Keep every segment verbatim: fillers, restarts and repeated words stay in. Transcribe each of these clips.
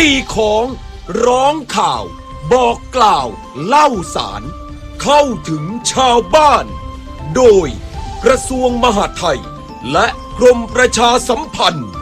ตีของร้องข่าวบอกกล่าวเล่าสารเข้าถึงชาวบ้านโดยกระทรวงมหาดไทยและกรมประชาสัมพันธ์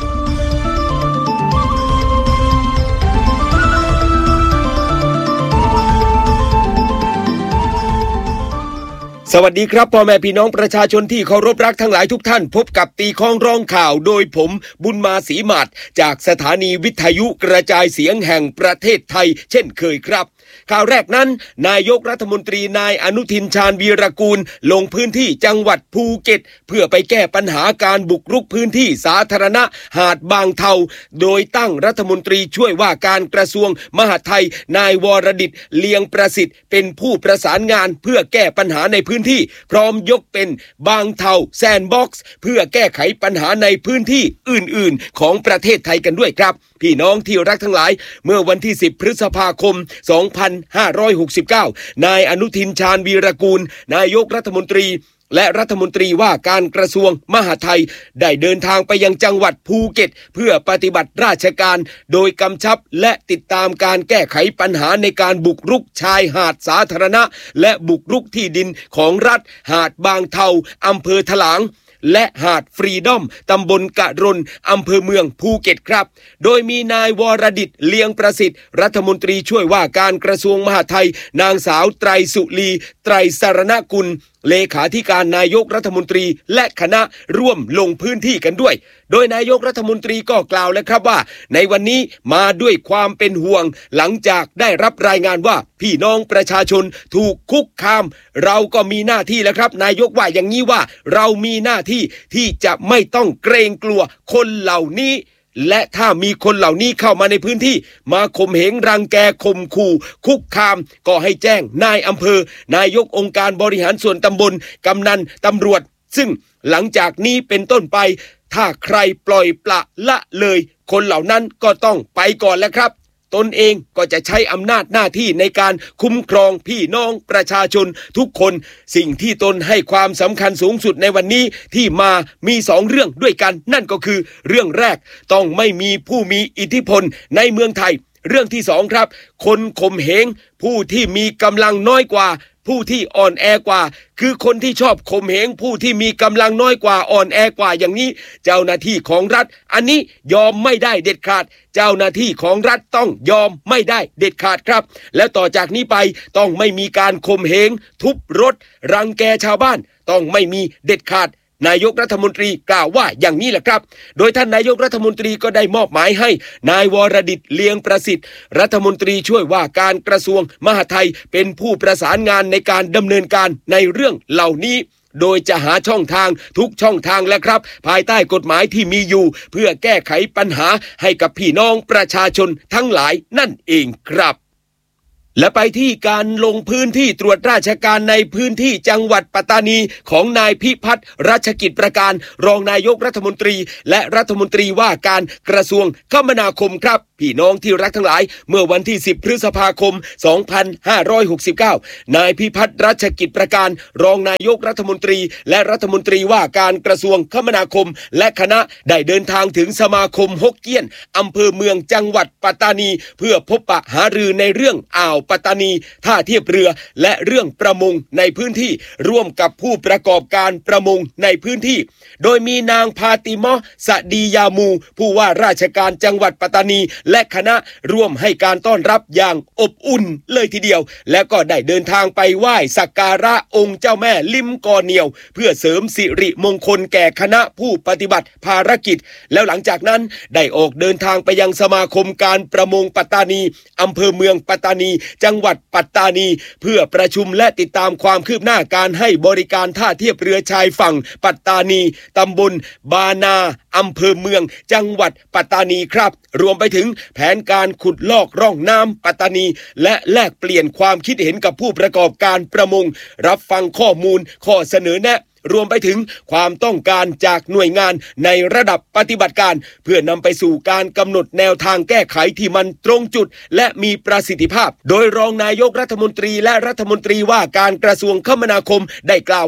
สวัสดีครับพ่อแม่พี่น้องประชาชนที่เคารพรักทั้งหลายทุกท่านพบกับตีข้องร้องข่าวโดยผมบุญมาศรีหมาดจากสถานีวิทยุกระจายเสียงแห่งประเทศไทยเช่นเคยครับข่าวแรกนั้นนายกรัฐมนตรีนายอนุทินชาญวีรกูลลงพื้นที่จังหวัดภูเก็ตเพื่อไปแก้ปัญหาการบุกรุกพื้นที่สาธารณะหาดบางเทาโดยตั้งรัฐมนตรีช่วยว่าการกระทรวงมหาดไทยนายวรดิษฐ์เลียงประสิทธิ์เป็นผู้ประสานงานเพื่อแก้ปัญหาในพื้นที่พร้อมยกเป็นบางเทาแซนด์บ็อกซ์เพื่อแก้ไขปัญหาในพื้นที่อื่นๆของประเทศไทยกันด้วยครับพี่น้องที่รักทั้งหลายเมื่อวันที่สิบพฤษภาคมสองพันห้าร้อยหกสิบเก้านายอนุทินชาญวีรกูลนายกรัฐมนตรีและรัฐมนตรีว่าการกระทรวงมหาดไทยได้เดินทางไปยังจังหวัดภูเก็ตเพื่อปฏิบัติราชการโดยกำชับและติดตามการแก้ไขปัญหาในการบุกรุกชายหาดสาธารณะและบุกรุกที่ดินของรัฐหาดบางเทาอำเภอถลางและหาดฟรีดอมตำบลกะรนอำเภอเมืองภูเก็ตครับโดยมีนายวรดิษฐ์เลียงประสิทธิ์รัฐมนตรีช่วยว่าการกระทรวงมหาดไทยนางสาวไตรสุรีไตรสรณกุลเลขาธิการนายกรัฐมนตรีและคณะร่วมลงพื้นที่กันด้วยโดยนายกรัฐมนตรีก็กล่าวแล้วครับว่าในวันนี้มาด้วยความเป็นห่วงหลังจากได้รับรายงานว่าพี่น้องประชาชนถูกคุกคามเราก็มีหน้าที่แล้วครับนายกว่าอย่างนี้ว่าเรามีหน้าที่ที่จะไม่ต้องเกรงกลัวคนเหล่านี้และถ้ามีคนเหล่านี้เข้ามาในพื้นที่มาข่มเหงรังแกข่มขู่คุกคามก็ให้แจ้งนายอำเภอนายกองค์การบริหารส่วนตำบลกำนันตำรวจซึ่งหลังจากนี้เป็นต้นไปถ้าใครปล่อยปละละเลยคนเหล่านั้นก็ต้องไปก่อนแล้วครับตนเองก็จะใช้อำนาจหน้าที่ในการคุ้มครองพี่น้องประชาชนทุกคนสิ่งที่ตนให้ความสำคัญสูงสุดในวันนี้ที่มามีสองเรื่องด้วยกันนั่นก็คือเรื่องแรกต้องไม่มีผู้มีอิทธิพลในเมืองไทยเรื่องที่สองครับคนข่มเหงผู้ที่มีกำลังน้อยกว่าผู้ที่อ่อนแอกว่าคือคนที่ชอบข่มเหงผู้ที่มีกำลังน้อยกว่าอ่อนแอกว่าอย่างนี้เจ้าหน้าที่ของรัฐอันนี้ยอมไม่ได้เด็ดขาดเจ้าหน้าที่ของรัฐต้องยอมไม่ได้เด็ดขาดครับและต่อจากนี้ไปต้องไม่มีการข่มเหงทุบรถรังแกชาวบ้านต้องไม่มีเด็ดขาดนายกรัฐมนตรีกล่าวว่าอย่างนี้แหละครับโดยท่านนายกรัฐมนตรีก็ได้มอบหมายให้นายวรดิษฐ์เลียงประสิทธิ์รัฐมนตรีช่วยว่าการกระทรวงมหาดไทยเป็นผู้ประสานงานในการดำเนินการในเรื่องเหล่านี้โดยจะหาช่องทางทุกช่องทางแล้วครับภายใต้กฎหมายที่มีอยู่เพื่อแก้ไขปัญหาให้กับพี่น้องประชาชนทั้งหลายนั่นเองครับและไปที่การลงพื้นที่ตรวจราชการในพื้นที่จังหวัดปัตตานีของนายพิพัฒน์รัชกิจประการรองนายกรัฐมนตรีและรัฐมนตรีว่าการกระทรวงคมนาคมครับพี่น้องที่รักทั้งหลายเมื่อวันที่สิบพฤษภาคมสองพันห้าร้อยหกสิบเก้านายพิพัฒน์รัชกิจประการรองนายกรัฐมนตรีและรัฐมนตรีว่าการกระทรวงคมนาคมและคณะได้เดินทางถึงสมาคมฮกเกี้ยนอำเภอเมืองจังหวัดปัตตานีเพื่อพบปะหารือในเรื่องอ่าวปัตตานีท่าเทียบเรือและเรื่องประมงในพื้นที่ร่วมกับผู้ประกอบการประมงในพื้นที่โดยมีนางพาติมะสะดียามูผู้ว่าราชการจังหวัดปัตตานีและคณะร่วมให้การต้อนรับอย่างอบอุ่นเลยทีเดียวและก็ได้เดินทางไปไหว้สักการะองค์เจ้าแม่ลิมกอเหนียวเพื่อเสริมสิริมงคลแก่คณะผู้ปฏิบัติภารกิจแล้วหลังจากนั้นได้ออกเดินทางไปยังสมาคมการประมงปัตตานีอำเภอเมืองปัตตานีจังหวัดปัตตานีเพื่อประชุมและติดตามความคืบหน้าการให้บริการท่าเทียบเรือชายฝั่งปัตตานีตำบลบานาอำเภอเมืองจังหวัดปัตตานีครับรวมไปถึงแผนการขุดลอกร่องน้ำปัตตานีและแลกเปลี่ยนความคิดเห็นกับผู้ประกอบการประมงรับฟังข้อมูลข้อเสนอแนะรวมไปถึงความต้องการจากหน่วยงานในระดับปฏิบัติการเพื่อนำไปสู่การกำหนดแนวทางแก้ไขที่มันตรงจุดและมีประสิทธิภาพโดยรองนายกรัฐมนตรีและรัฐมนตรีว่าการกระทรวงคมนาคมได้กล่าวว่า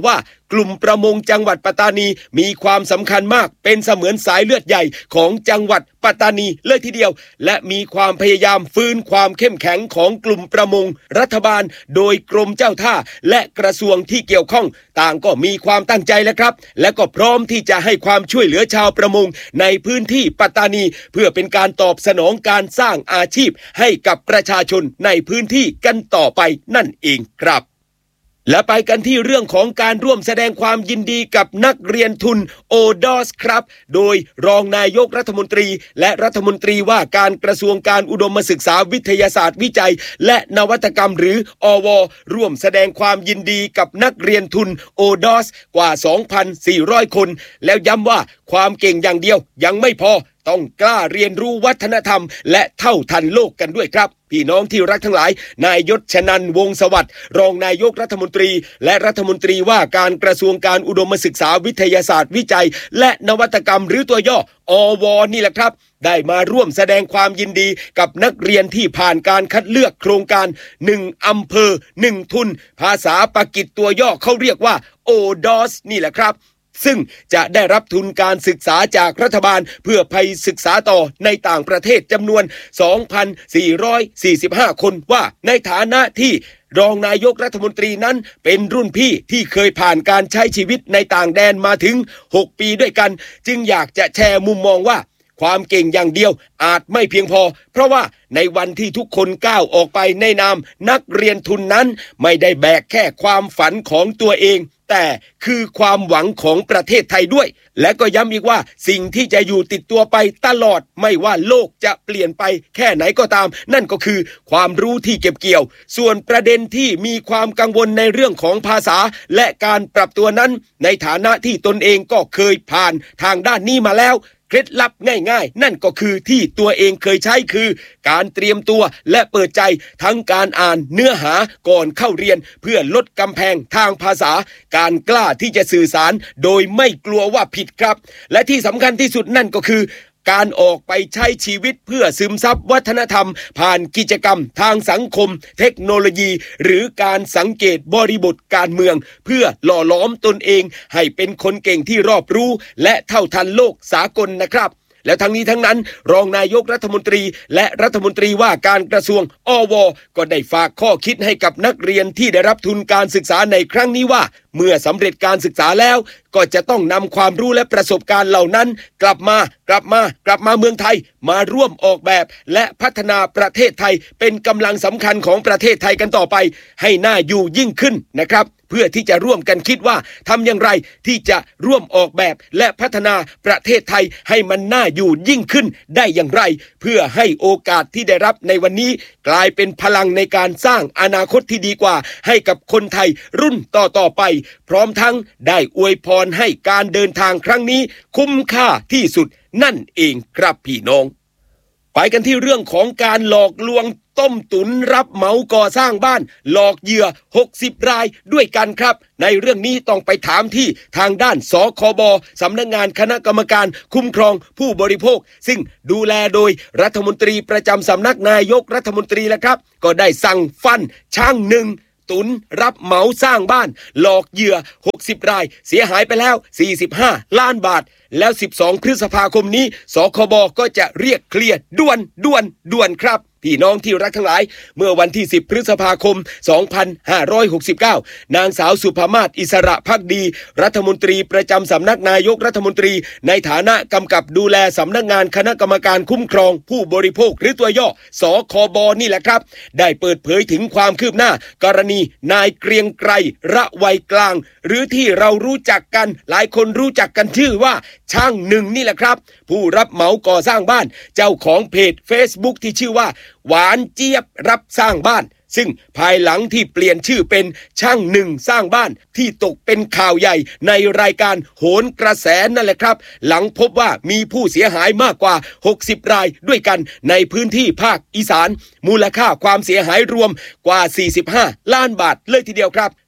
กลุ่มประมงจังหวัดปัตตานีมีความสำคัญมากเป็นเสมือนสายเลือดใหญ่ของจังหวัดปัตตานีเลยทีเดียวและมีความพยายามฟื้นความเข้มแข็งของกลุ่มประมงรัฐบาลโดยกรมเจ้าท่าและกระทรวงที่เกี่ยวข้องต่างก็มีความตั้งใจแล้วครับและก็พร้อมที่จะให้ความช่วยเหลือชาวประมงในพื้นที่ปัตตานีเพื่อเป็นการตอบสนองการสร้างอาชีพให้กับประชาชนในพื้นที่กันต่อไปนั่นเองครับและไปกันที่เรื่องของการร่วมแสดงความยินดีกับนักเรียนทุน โอ ดอส ครับโดยรองนายกรัฐมนตรีและรัฐมนตรีว่าการกระทรวงการอุดมศึกษาวิทยาศาสตร์วิจัยและนวัตกรรมหรืออวร่วมแสดงความยินดีกับนักเรียนทุน โอ ดอส กว่า สองพันสี่ร้อย คนแล้วย้ำว่าความเก่งอย่างเดียวยังไม่พอต้องกล้าเรียนรู้วัฒนธรรมและเท่าทันโลกกันด้วยครับพี่น้องที่รักทั้งหลายนายยศชนันท์วงศ์สวัสดิ์รองนายกรัฐมนตรีและรัฐมนตรีว่าการกระทรวงการอุดมศึกษาวิทยาศาสตร์วิจัยและนวัตกรรมหรือตัวย่ออวนี่แหละครับได้มาร่วมแสดงความยินดีกับนักเรียนที่ผ่านการคัดเลือกโครงการหนึ่งอำเภอหนึ่งทุนภาษาปากีสตัวย่อเขาเรียกว่า โอ ดอส นี่แหละครับซึ่งจะได้รับทุนการศึกษาจากรัฐบาลเพื่อไปศึกษาต่อในต่างประเทศจำนวน สองพันสี่ร้อยสี่สิบห้า คนว่าในฐานะที่รองนายกรัฐมนตรีนั้นเป็นรุ่นพี่ที่เคยผ่านการใช้ชีวิตในต่างแดนมาถึงหกปีด้วยกันจึงอยากจะแชร์มุมมองว่าความเก่งอย่างเดียวอาจไม่เพียงพอเพราะว่าในวันที่ทุกคนก้าวออกไปในนามนักเรียนทุนนั้นไม่ได้แบกแค่ความฝันของตัวเองแต่คือความหวังของประเทศไทยด้วยและก็ย้ำอีกว่าสิ่งที่จะอยู่ติดตัวไปตลอดไม่ว่าโลกจะเปลี่ยนไปแค่ไหนก็ตามนั่นก็คือความรู้ที่เก็บเกี่ยวส่วนประเด็นที่มีความกังวลในเรื่องของภาษาและการปรับตัวนั้นในฐานะที่ตนเองก็เคยผ่านทางด้านนี้มาแล้วเคล็ดลับง่ายๆนั่นก็คือที่ตัวเองเคยใช้คือการเตรียมตัวและเปิดใจทั้งการอ่านเนื้อหาก่อนเข้าเรียนเพื่อลดกำแพงทางภาษาการกล้าที่จะสื่อสารโดยไม่กลัวว่าผิดครับและที่สำคัญที่สุดนั่นก็คือการออกไปใช้ชีวิตเพื่อซึมซับวัฒนธรรมผ่านกิจกรรมทางสังคมเทคโนโลยีหรือการสังเกตบริบทการเมืองเพื่อหล่อหลอมตนเองให้เป็นคนเก่งที่รอบรู้และเท่าทันโลกสากลนะครับแล้วทั้งนี้ทั้งนั้นรองนายกรัฐมนตรีและรัฐมนตรีว่าการกระทรวงอวก็ได้ฝากข้อคิดให้กับนักเรียนที่ได้รับทุนการศึกษาในครั้งนี้ว่าเมื่อสำเร็จการศึกษาแล้วก็จะต้องนำความรู้และประสบการณ์เหล่านั้นกลับมากลับมากลับมาเมืองไทยมาร่วมออกแบบและพัฒนาประเทศไทยเป็นกำลังสำคัญของประเทศไทยกันต่อไปให้น่าอยู่ยิ่งขึ้นนะครับเพื่อที่จะร่วมกันคิดว่าทำอย่างไรที่จะร่วมออกแบบและพัฒนาประเทศไทยให้มันน่าอยู่ยิ่งขึ้นได้อย่างไรเพื่อให้โอกาสที่ได้รับในวันนี้กลายเป็นพลังในการสร้างอนาคตที่ดีกว่าให้กับคนไทยรุ่นต่อๆไปพร้อมทั้งได้อวยพรให้การเดินทางครั้งนี้คุ้มค่าที่สุดนั่นเองครับพี่น้องไปกันที่เรื่องของการหลอกลวงต้มตุ๋นรับเหมาก่อสร้างบ้านหลอกเหยื่อหกสิบรายด้วยกันครับในเรื่องนี้ต้องไปถามที่ทางด้านสคบสำนักงานคณะกรรมการคุ้มครองผู้บริโภคซึ่งดูแลโดยรัฐมนตรีประจำสำนักนายกรัฐมนตรีแล้วครับก็ได้สั่งฟันช่างหนึ่งตุนรับเหมาสร้างบ้านหลอกเหยื่อหกสิบรายเสียหายไปแล้วสี่สิบห้าล้านบาทแล้วสิบสองพฤษภาคมนี้สคบก็จะเรียกเคลียร์ด่วนด่วนด่วนครับพี่น้องที่รักทั้งหลายเมื่อวันที่สิบพฤษภาคมสองพันห้าร้อยหกสิบเก้านางสาวสุภามาศอิสระภักดีรัฐมนตรีประจำสำนักนายกรัฐมนตรีในฐานะกำกับดูแลสำนักงานคณะกรรมการคุ้มครองผู้บริโภคหรือตัวย่อสคบนี่แหละครับได้เปิดเผยถึงความคืบหน้ากรณีนายเกรียงไกรระไวยกลางหรือที่เรารู้จักกันหลายคนรู้จักกันชื่อว่าช่างหนึ่งนี่แหละครับผู้รับเหมาก่อสร้างบ้านเจ้าของเพจ Facebook ที่ชื่อว่าหวานเจี๊ยบรับสร้างบ้านซึ่งภายหลังที่เปลี่ยนชื่อเป็นช่างหนึ่งสร้างบ้านที่ตกเป็นข่าวใหญ่ในรายการโหนกระแสนั่นแหละครับหลังพบว่ามีผู้เสียหายมากกว่าหกสิบรายด้วยกันในพื้นที่ภาคอีสานมูลค่าความเสียหายรวมกว่าสี่สิบห้าล้านบาทเลยทีเดียวครับ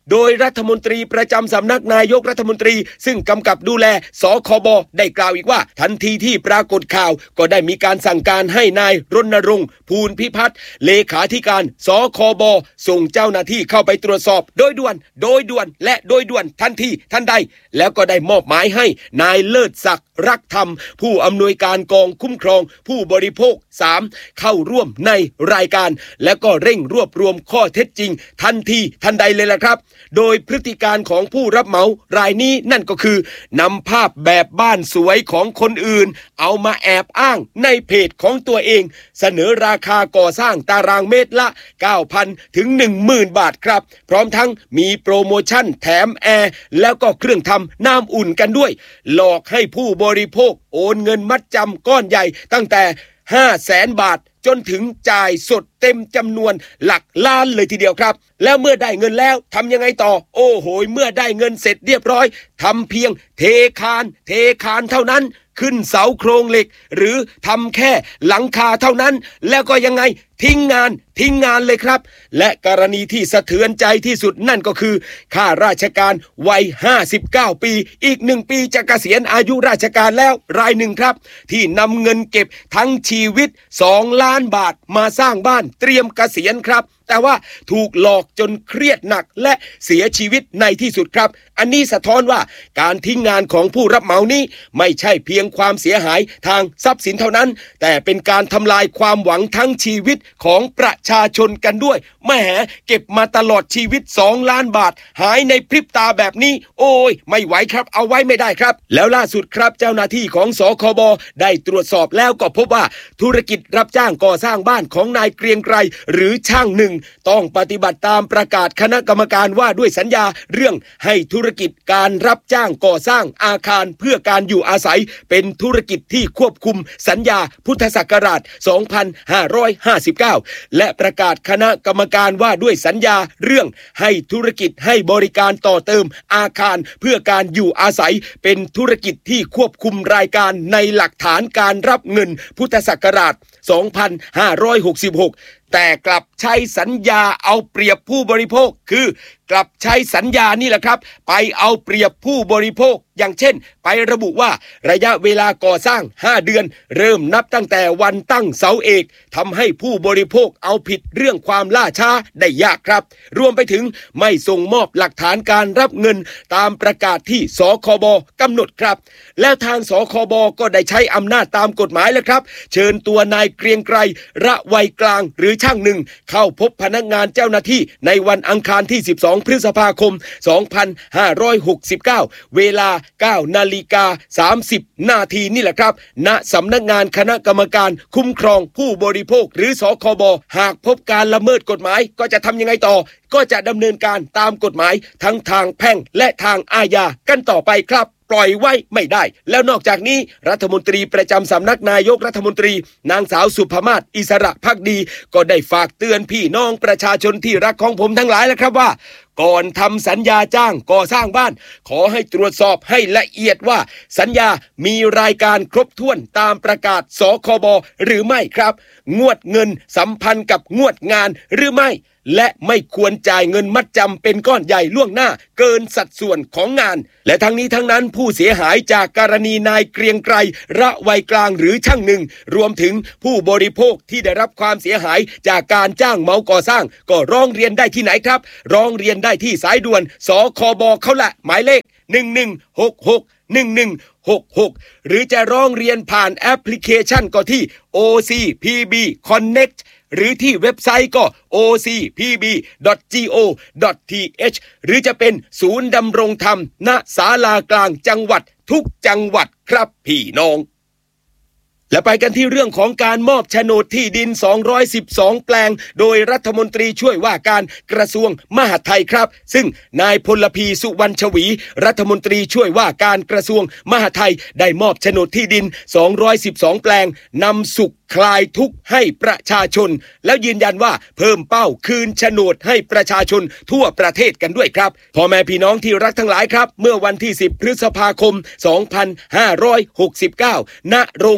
โดยรัฐมนตรีประจำสำนักนายกรัฐมนตรีซึ่งกำกับดูแลสคบได้กล่าวอีกว่าทันทีที่ปรากฏข่าวก็ได้มีการสั่งการให้นายรณรงค์ภูลพิพัฒน์เลขาธิการสคบส่งเจ้าหน้าที่เข้าไปตรวจสอบโดยด่วนโดยด่วนและโดยด่วนทันทีทันใดแล้วก็ได้มอบหมายให้นายเลิศศักดิ์รักธรรมผู้อำนวยการกองคุ้มครองผู้บริโภคสามเข้าร่วมในรายการและก็เร่งรวบรวมข้อเท็จจริงทันทีทันใดเลยล่ะครับโดยพฤติการของผู้รับเหมารายนี้นั่นก็คือนำภาพแบบบ้านสวยของคนอื่นเอามาแอบอ้างในเพจของตัวเองเสนอราคาก่อสร้างตารางเมตรละ เก้าพัน ถึง หนึ่งหมื่น บาทครับพร้อมทั้งมีโปรโมชั่นแถมแอร์แล้วก็เครื่องทำน้ำอุ่นกันด้วยหลอกให้ผู้บริโภคโอนเงินมัดจำก้อนใหญ่ตั้งแต่ ห้าแสน บาทจนถึงจ่ายสดเต็มจำนวนหลักล้านเลยทีเดียวครับแล้วเมื่อได้เงินแล้วทำยังไงต่อโอ้โหเมื่อได้เงินเสร็จเรียบร้อยทำเพียงเทคานเทคานเท่านั้นขึ้นเสาโครงเหล็กหรือทำแค่หลังคาเท่านั้นแล้วก็ยังไงทิ้งงานทิ้งงานเลยครับและกรณีที่สะเทือนใจที่สุดนั่นก็คือข้าราชการวัยห้าสิบเก้าปีอีกหนึ่งปีจะเกษียณอายุราชการแล้วรายหนึ่งครับที่นำเงินเก็บทั้งชีวิตสองล้านบาทมาสร้างบ้านเตรียมเกษียณครับแต่ว่าถูกหลอกจนเครียดหนักและเสียชีวิตในที่สุดครับอันนี้สะท้อนว่าการทิ้งงานของผู้รับเหมานี้ไม่ใช่เพียงความเสียหายทางทรัพย์สินเท่านั้นแต่เป็นการทำลายความหวังทั้งชีวิตของประชาชนกันด้วยแหมเก็บมาตลอดชีวิตสองล้านบาทหายในพริบตาแบบนี้โอ้ยไม่ไหวครับเอาไว้ไม่ได้ครับแล้วล่าสุดครับเจ้าหน้าที่ของสคบได้ตรวจสอบแล้วก็พบว่าธุรกิจรับจ้างก่อสร้างบ้านของนายเกรียงไกรหรือช่างหนึ่งต้องปฏิบัติตามประกาศคณะกรรมการว่าด้วยสัญญาเรื่องให้ธุรกิจการรับจ้างก่อสร้างอาคารเพื่อการอยู่อาศัยเป็นธุรกิจที่ควบคุมสัญญาพุทธศักราชสองพันห้าร้อยห้าสิบเก้าและประกาศคณะกรรมการว่าด้วยสัญญาเรื่องให้ธุรกิจให้บริการต่อเติมอาคารเพื่อการอยู่อาศัยเป็นธุรกิจที่ควบคุมรายการในหลักฐานการรับเงินพุทธศักราชสองพันห้าร้อยหกสิบหกแต่กลับใช้สัญญาเอาเปรียบผู้บริโภคคือกลับใช้สัญญานี่แหละครับไปเอาเปรียบผู้บริโภคอย่างเช่นไประบุว่าระยะเวลาก่อสร้างห้าเดือนเริ่มนับตั้งแต่วันตั้งเสาเอกทำให้ผู้บริโภคเอาผิดเรื่องความล่าช้าได้ยากครับรวมไปถึงไม่ส่งมอบหลักฐานการรับเงินตามประกาศที่สคบกำหนดครับแล้วทางสคบก็ได้ใช้อำนาจตามกฎหมายแล้วครับเชิญตัวนายเกรียงไกรระไวยกลางหรือช่างหนึ่งเข้าพบพนักงานเจ้าหน้าที่ในวันอังคารที่สิบสองพฤษภาคมสองพันห้าร้อยหกสิบเก้าเวลา เก้านาฬิกาสามสิบนาทีนี่แหละครับณสำนักงานคณะกรรมการคุ้มครองผู้บริโภคหรือสคบหากพบการละเมิดกฎหมายก็จะทำยังไงต่อก็จะดำเนินการตามกฎหมายทั้งทางแพ่งและทางอาญากันต่อไปครับปล่อยไว้ไม่ได้แล้วนอกจากนี้รัฐมนตรีประจำสำนักนายกรัฐมนตรีนางสาวสุภมาศอิสระภักดีก็ได้ฝากเตือนพี่น้องประชาชนที่รักของผมทั้งหลายแล้วครับว่าก่อนทำสัญญาจ้างก่อสร้างบ้านขอให้ตรวจสอบให้ละเอียดว่าสัญญามีรายการครบถ้วนตามประกาศสคบหรือไม่ครับงวดเงินสัมพันธ์กับงวดงานหรือไม่และไม่ควรจ่ายเงินมัดจำเป็นก้อนใหญ่ล่วงหน้าเกินสัดส่วนของงานและทั้งนี้ทั้งนั้นผู้เสียหายจากกรณีนายเกรียงไกรระไวยกลางหรือช่างหนึ่งรวมถึงผู้บริโภคที่ได้รับความเสียหายจากการจ้างเหมาก่อสร้างก็ร้องเรียนได้ที่ไหนครับร้องเรียนได้ที่สายด่วนสคบเขาละหมายเลขหนึ่งหนึ่งหกหก หนึ่งหนึ่งหกหกหรือจะร้องเรียนผ่านแอปพลิเคชันก็ที่ โอ ซี พี บี Connect หรือที่เว็บไซต์ก็ โอ ซี พี บี ดอท จี โอ ดอท ที เอช หรือจะเป็นศูนย์ดำรงธรรมณศาลากลางจังหวัดทุกจังหวัดครับพี่น้องและไปกันที่เรื่องของการมอบโฉนดที่ดินสองร้อยสิบสองแปลงโดยรัฐมนตรีช่วยว่าการกระทรวงมหาดไทยครับซึ่งนายพลพีสุวรรณชวีรัฐมนตรีช่วยว่าการกระทรวงมหาดไทยได้มอบโฉนดที่ดินสองร้อยสิบสองแปลงนำสุขคลายทุกข์ให้ประชาชนแล้วยืนยันว่าเพิ่มเป้าคืนโฉนดให้ประชาชนทั่วประเทศกันด้วยครับพ่อแม่พี่น้องที่รักทั้งหลายครับเมื่อวันที่สิบพฤษภาคมสองพันห้าร้อยหกสิบเก้าณโรงเรียน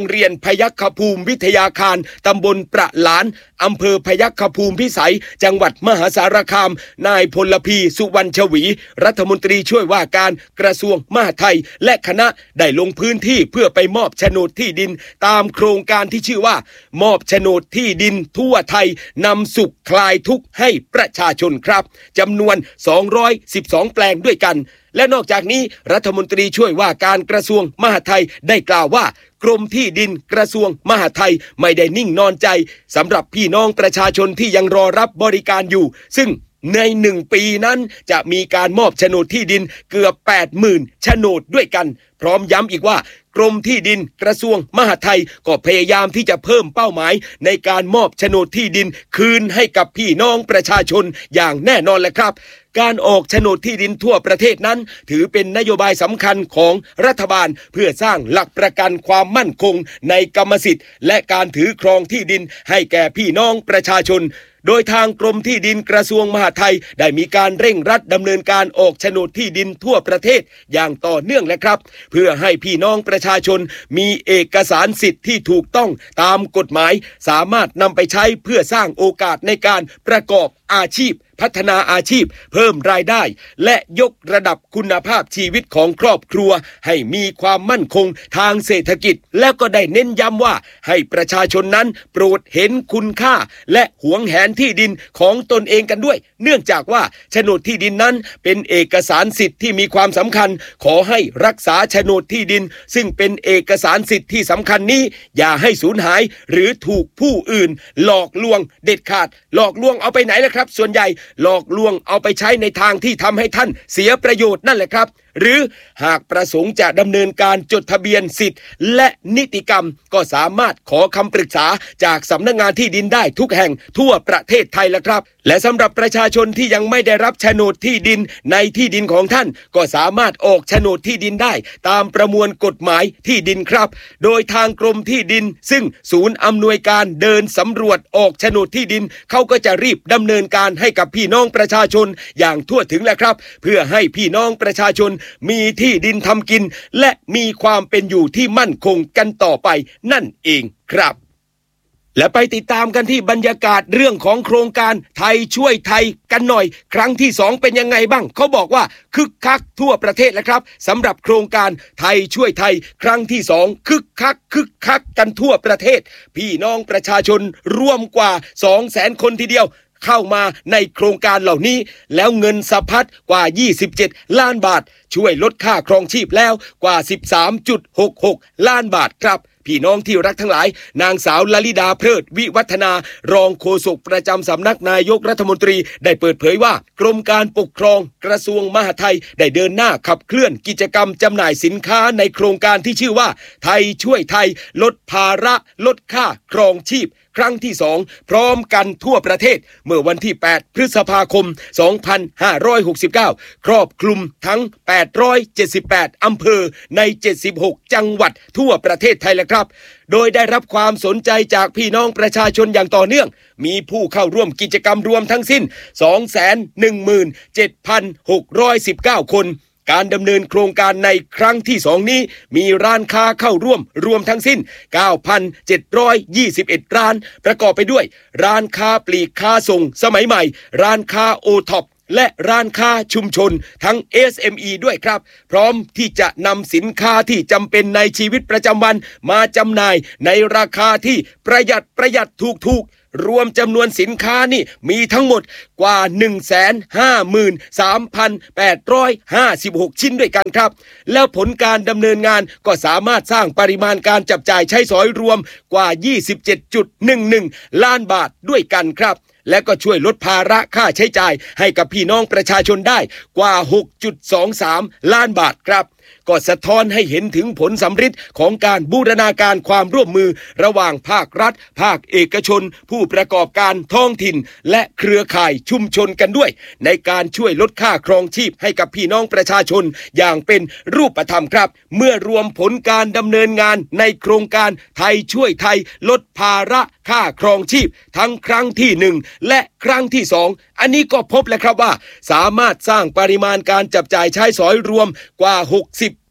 พยัคฆภูมิวิทยาคารตำบลประหลานอำเภอพยัคฆภูมิพิสัยจังหวัดมหาสารคามนายพลพีสุวรรณชวีรัฐมนตรีช่วยว่าการกระทรวงมหาดไทยและคณะได้ลงพื้นที่เพื่อไปมอบโฉนดที่ดินตามโครงการที่ชื่อว่ามอบโฉนดที่ดินทั่วไทยนำสุขคลายทุกข์ให้ประชาชนครับจำนวนสองร้อยสิบสองแปลงด้วยกันและนอกจากนี้รัฐมนตรีช่วยว่าการกระทรวงมหาดไทยได้กล่าวว่ากรมที่ดินกระทรวงมหาดไทยไม่ได้นิ่งนอนใจสำหรับพี่น้องประชาชนที่ยังรอรับบริการอยู่ซึ่งในหนึ่งปีนั้นจะมีการมอบโฉนดที่ดินเกือบ แปดหมื่น โฉนดด้วยกันพร้อมย้ำอีกว่ากรมที่ดินกระทรวงมหาดไทยก็พยายามที่จะเพิ่มเป้าหมายในการมอบโฉนดที่ดินคืนให้กับพี่น้องประชาชนอย่างแน่นอนแหละครับการออกโฉนดที่ดินทั่วประเทศนั้นถือเป็นนโยบายสำคัญของรัฐบาลเพื่อสร้างหลักประกันความมั่นคงในกรรมสิทธิ์และการถือครองที่ดินให้แก่พี่น้องประชาชนโดยทางกรมที่ดินกระทรวงมหาดไทยได้มีการเร่งรัดดำเนินการออกโฉนดที่ดินทั่วประเทศอย่างต่อเนื่องและครับเพื่อให้พี่น้องประชาชนมีเอกสารสิทธิ์ที่ถูกต้องตามกฎหมายสามารถนำไปใช้เพื่อสร้างโอกาสในการประกอบอาชีพพัฒนาอาชีพเพิ่มรายได้และยกระดับคุณภาพชีวิตของครอบครัวให้มีความมั่นคงทางเศรษฐกิจแล้วก็ได้เน้นย้ำว่าให้ประชาชนนั้นโปรดเห็นคุณค่าและหวงแหนที่ดินของตนเองกันด้วยเนื่องจากว่าโฉนดที่ดินนั้นเป็นเอกสารสิทธิ์ที่มีความสำคัญขอให้รักษาโฉนดที่ดินซึ่งเป็นเอกสารสิทธิ์ที่สำคัญนี้อย่าให้สูญหายหรือถูกผู้อื่นหลอกลวงเด็ดขาดหลอกลวงเอาไปไหนล่ะครับส่วนใหญ่หลอกลวงเอาไปใช้ในทางที่ทำให้ท่านเสียประโยชน์นั่นแหละครับหรือหากประสงค์จะดำเนินการจดทะเบียนสิทธิ์และนิติกรรมก็สามารถขอคำปรึกษาจากสำนักงานที่ดินได้ทุกแห่งทั่วประเทศไทยแล้วครับและสำหรับประชาชนที่ยังไม่ได้รับโฉนดที่ดินในที่ดินของท่านก็สามารถออกโฉนดที่ดินได้ตามประมวลกฎหมายที่ดินครับโดยทางกรมที่ดินซึ่งศูนย์อำนวยการเดินสำรวจออกโฉนดที่ดินเขาก็จะรีบดำเนินการให้กับพี่น้องประชาชนอย่างทั่วถึงแหละครับเพื่อให้พี่น้องประชาชนมีที่ดินทำกินและมีความเป็นอยู่ที่มั่นคงกันต่อไปนั่นเองครับและไปติดตามกันที่บรรยากาศเรื่องของโครงการไทยช่วยไทยกันหน่อยครั้งที่สองเป็นยังไงบ้างเขาบอกว่าคึกคักทั่วประเทศแล้วครับสำหรับโครงการไทยช่วยไทยครั้งที่สองคึกคักคึกคักกันทั่วประเทศพี่น้องประชาชนรวมกว่า สองแสน คนทีเดียวเข้ามาในโครงการเหล่านี้แล้วเงินสะพัดกว่ายี่สิบเจ็ดล้านบาทช่วยลดค่าครองชีพแล้วกว่า สิบสามจุดหกหก ล้านบาทครับพี่น้องที่รักทั้งหลายนางสาวลลิดาเพลิดวิวัฒนารองโฆษกประจำสำนักนายกรัฐมนตรีได้เปิดเผยว่ากรมการปกครองกระทรวงมหาดไทยได้เดินหน้าขับเคลื่อนกิจกรรมจำหน่ายสินค้าในโครงการที่ชื่อว่าไทยช่วยไทยลดภาระลดค่าครองชีพครั้งที่สองพร้อมกันทั่วประเทศเมื่อวันที่แปดพฤษภาคมสองพันห้าร้อยหกสิบเก้าครอบคลุมทั้งแปดร้อยเจ็ดสิบแปดอำเภอในเจ็ดสิบหกจังหวัดทั่วประเทศไทยแล้วครับโดยได้รับความสนใจจากพี่น้องประชาชนอย่างต่อเนื่องมีผู้เข้าร่วมกิจกรรมรวมทั้งสิ้น สองแสนหนึ่งหมื่นเจ็ดพันหกร้อยสิบเก้า คนการดำเนินโครงการในครั้งที่สองนี้มีร้านค้าเข้าร่วมรวมทั้งสิ้น เก้าพันเจ็ดร้อยยี่สิบเอ็ด ร้านประกอบไปด้วยร้านค้าปลีกค้าส่งสมัยใหม่ร้านค้าโอท็อปและร้านค้าชุมชนทั้ง เอส เอ็ม อี ด้วยครับพร้อมที่จะนำสินค้าที่จำเป็นในชีวิตประจำวันมาจำหน่ายในราคาที่ประหยัดประหยัดถูกๆรวมจำนวนสินค้านี่มีทั้งหมดกว่า หนึ่งแสนห้าหมื่นสามพันแปดร้อยห้าสิบหก ชิ้นด้วยกันครับแล้วผลการดำเนินงานก็สามารถสร้างปริมาณการจับจ่ายใช้สอยรวมกว่า ยี่สิบเจ็ดจุดหนึ่งหนึ่ง ล้านบาทด้วยกันครับและก็ช่วยลดภาระค่าใช้จ่ายให้กับพี่น้องประชาชนได้กว่า หกจุดสองสาม ล้านบาทครับก็สะท้อนให้เห็นถึงผลสำฤทธิ์ของการบูรณาการความร่วมมือระหว่างภาครัฐภาคเอกชนผู้ประกอบการท้องถิ่นและเครือข่ายชุมชนกันด้วยในการช่วยลดค่าครองชีพให้กับพี่น้องประชาชนอย่างเป็นรูปธรรมครับเมื่อรวมผลการดำเนินงานในโครงการไทยช่วยไทยลดภาระค่าครองชีพทั้งครั้งที่หนึ่งและครั้งที่สองอันนี้ก็พบแล้วครับว่าสามารถสร้างปริมาณการจับจ่ายใช้สอยรวมกว่า หกสิบจุด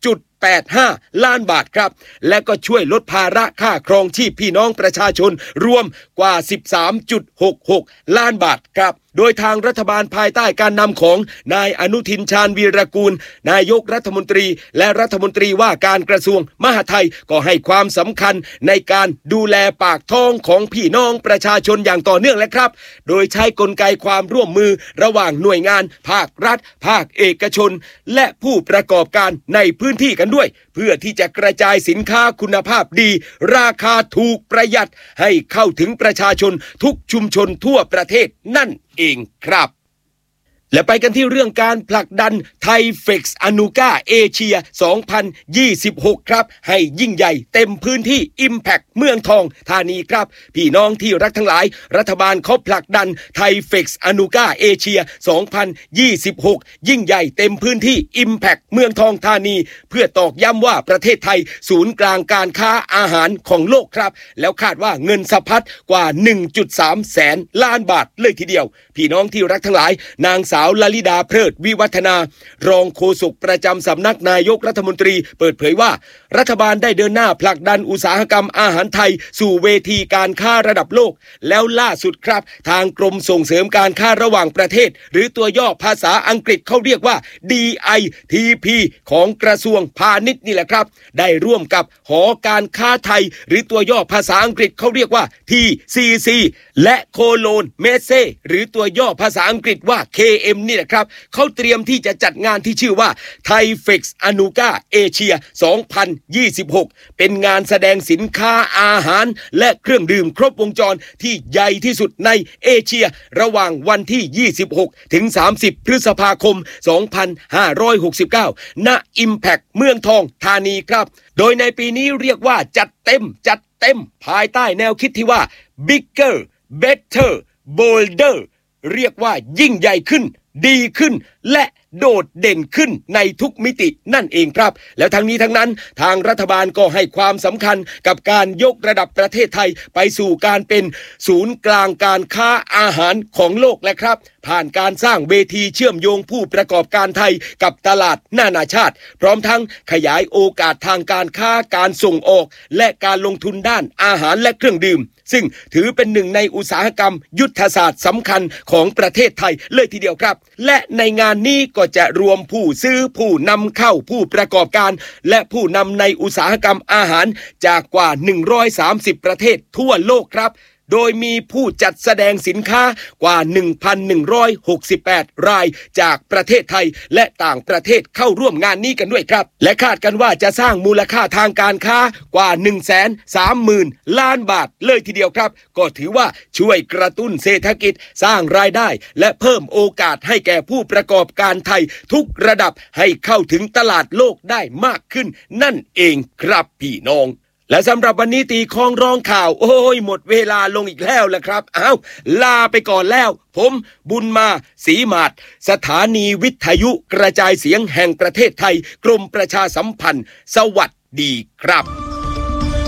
แปดห้าล้านบาทครับและก็ช่วยลดภาระค่าครองชีพพี่น้องประชาชนรวมกว่า สิบสามจุดหกหกล้านบาทครับโดยทางรัฐบาลภายใต้การนำของนายอนุทินชาญวีรกูลนายกรัฐมนตรีและรัฐมนตรีว่าการกระทรวงมหาดไทยก็ให้ความสำคัญในการดูแลปากท้องของพี่น้องประชาชนอย่างต่อเนื่องและครับโดยใช้กลไกความร่วมมือระหว่างหน่วยงานภาครัฐภาคเอกชนและผู้ประกอบการในพื้นที่กันด้วยเพื่อที่จะกระจายสินค้าคุณภาพดีราคาถูกประหยัดให้เข้าถึงประชาชนทุกชุมชนทั่วประเทศนั่นเองครับและไปกันที่เรื่องการผลักดันไทยเฟกซ์อนูก้าเอเชียสองพันยี่สิบหกครับให้ยิ่งใหญ่เต็มพื้นที่ Impact เมืองทองธานีครับพี่น้องที่รักทั้งหลายรัฐบาลเขาผลักดันไทยเฟกซ์อนูก้าเอเชียสองพันยี่สิบหกยิ่งใหญ่เต็มพื้นที่ Impact เมืองทองธานีเพื่อตอกย้ำว่าประเทศไทยศูนย์กลางการค้าอาหารของโลกครับแล้วคาดว่าเงินสะพัดกว่า หนึ่งจุดสาม แสนล้านบาทเลยทีเดียวพี่น้องที่รักทั้งหลายนางสาวลลิดาเพลิดวิวัฒนารองโฆษกประจำสำนักนายกรัฐมนตรีเปิดเผยว่ารัฐบาลได้เดินหน้าผลักดันอุตสาหกรรมอาหารไทยสู่เวทีการค้าระดับโลกแล้วล่าสุดครับทางกรมส่งเสริมการค้าระหว่างประเทศหรือตัวย่อภาษาอังกฤษเขาเรียกว่า ดี ไอ ที พี ของกระทรวงพาณิชย์นี่แหละครับได้ร่วมกับหอการค้าไทยหรือตัวย่อภาษาอังกฤษเขาเรียกว่า ที ซี ซี และโคโลนเมเซ่หรือตัวย่อภาษาอังกฤษว่า เค เอ็ม นี่แหละครับเขาเตรียมที่จะจัดงานที่ชื่อว่าไทยเฟกซ์อนูก้าเอเชียสองพันยี่สิบหกเป็นงานแสดงสินค้าอาหารและเครื่องดื่มครบวงจรที่ใหญ่ที่สุดในเอเชียระหว่างวันที่ยี่สิบหกถึงสามสิบพฤษภาคมสองพันห้าร้อยหกสิบเก้าณ Impact เมืองทองธานีครับโดยในปีนี้เรียกว่าจัดเต็มจัดเต็มภายใต้แนวคิดที่ว่า Bigger Better Bolder เรียกว่ายิ่งใหญ่ขึ้นดีขึ้นและโดดเด่นขึ้นในทุกมิตินั่นเองครับแล้วทั้งนี้ทั้งนั้นทางรัฐบาลก็ให้ความสำคัญกับการยกระดับประเทศไทยไปสู่การเป็นศูนย์กลางการค้าอาหารของโลกและครับผ่านการสร้างเวทีเชื่อมโยงผู้ประกอบการไทยกับตลาดนานาชาติพร้อมทั้งขยายโอกาสทางการค้าการส่งออกและการลงทุนด้านอาหารและเครื่องดื่มซึ่งถือเป็นหนึ่งในอุตสาหกรรมยุทธศาสตร์สำคัญของประเทศไทยเลยทีเดียวครับและในงานนี้ก็จะรวมผู้ซื้อผู้นำเข้าผู้ประกอบการและผู้นำในอุตสาหกรรมอาหารจากกว่าหนึ่งร้อยสามสิบประเทศทั่วโลกครับโดยมีผู้จัดแสดงสินค้ากว่า หนึ่งพันหนึ่งร้อยหกสิบแปด รายจากประเทศไทยและต่างประเทศเข้าร่วมงานนี้กันด้วยครับและคาดกันว่าจะสร้างมูลค่าทางการค้ากว่า หนึ่งแสนสามหมื่น ล้านบาทเลยทีเดียวครับก็ถือว่าช่วยกระตุ้นเศรษฐกิจสร้างรายได้และเพิ่มโอกาสให้แก่ผู้ประกอบการไทยทุกระดับให้เข้าถึงตลาดโลกได้มากขึ้นนั่นเองครับพี่น้องและสำหรับวันนี้ตีคองร้องข่าวโอ้ยหมดเวลาลงอีกแล้วละครับอ้าวลาไปก่อนแล้วผมบุญมาศรีมาศสถานีวิทยุกระจายเสียงแห่งประเทศไทยกรมประชาสัมพันธ์สวัสดีครับ